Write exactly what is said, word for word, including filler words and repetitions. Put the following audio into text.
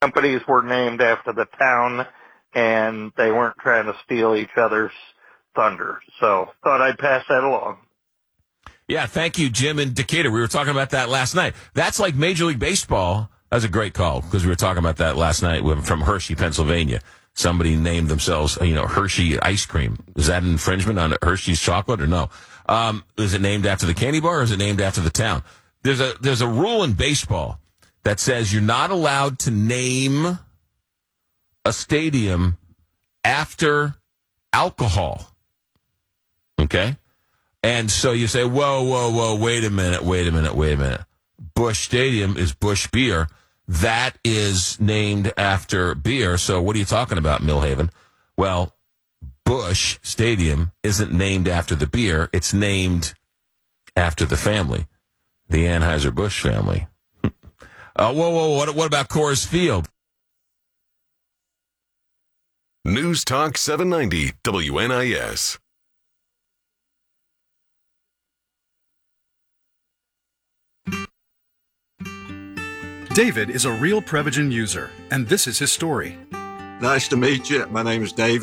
companies were named after the town, and they weren't trying to steal each other's thunder. So thought I'd pass that along. Yeah, thank you, Jim in Decatur. We were talking about that last night. That's like Major League Baseball. That was a great call because we were talking about that last night from Hershey, Pennsylvania. Somebody named themselves, you know, Hershey ice cream. Is that an infringement on Hershey's chocolate or no? Um, is it named after the candy bar or is it named after the town? There's a there's a rule in baseball that says you're not allowed to name a stadium after alcohol. Okay? And so you say, whoa, whoa, whoa, wait a minute, wait a minute, wait a minute. Busch Stadium is Busch Beer. That is named after beer. So what are you talking about, Millhaven? Well, Busch Stadium isn't named after the beer. It's named after the family, the Anheuser-Busch family. uh, whoa, whoa, what, what about Coors Field? News Talk seven ninety W N I S. David is a real Prevagen user, and this is his story. Nice to meet you. My name is David.